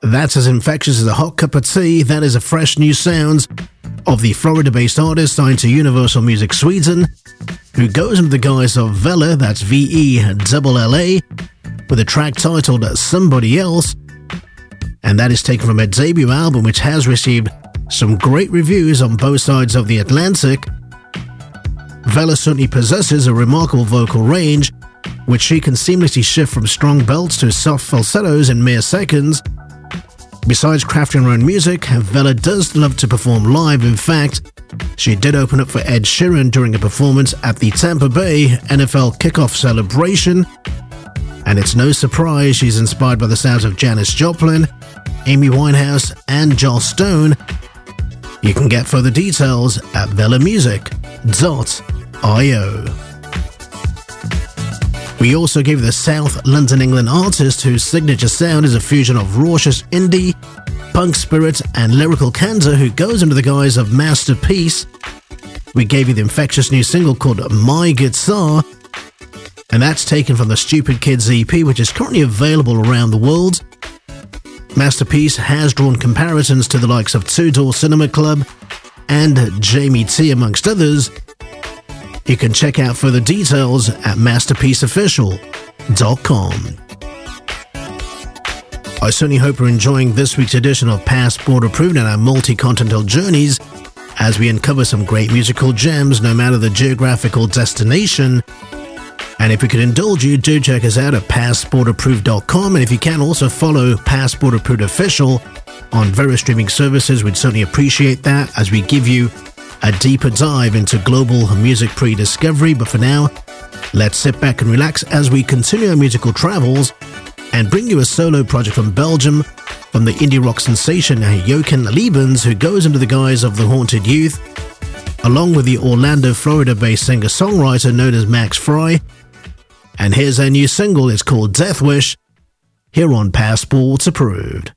That's as infectious as a hot cup of tea. That is a fresh new sounds of the Florida-based artist signed to Universal Music Sweden, who goes under the guise of Vella, that's V-E-L-L-A, with a track titled Somebody Else, and that is taken from her debut album, which has received some great reviews on both sides of the Atlantic. Vella certainly possesses a remarkable vocal range, which she can seamlessly shift from strong belts to soft falsettos in mere seconds. Besides crafting her own music, Vella does love to perform live. In fact, she did open up for Ed Sheeran during a performance at the Tampa Bay NFL kickoff celebration. And it's no surprise she's inspired by the sounds of Janis Joplin, Amy Winehouse, and Joss Stone. You can get further details at vellamusic.io. We also gave the South London, England artist whose signature sound is a fusion of raucous indie, punk spirit, and lyrical candor, who goes under the guise of Masterpiece. We gave you the infectious new single called My Guitar, and that's taken from the Stupid Kids EP, which is currently available around the world. Masterpiece has drawn comparisons to the likes of Two Door Cinema Club and Jamie T, amongst others. You can check out further details at masterpieceofficial.com. I certainly hope you're enjoying this week's edition of Passport Approved and our multi-continental journeys as we uncover some great musical gems no matter the geographical destination. And if we could indulge you, do check us out at passportapproved.com, and if you can, also follow Passport Approved Official on various streaming services. We'd certainly appreciate that as we give you a deeper dive into global music pre-discovery. But for now, let's sit back and relax as we continue our musical travels and bring you a solo project from Belgium from the indie rock sensation Jochen Liebens, who goes under the guise of The Haunted Youth, along with the Orlando, Florida-based singer-songwriter known as Max Fry. And here's our new single. It's called Death Wish, here on Passport Approved.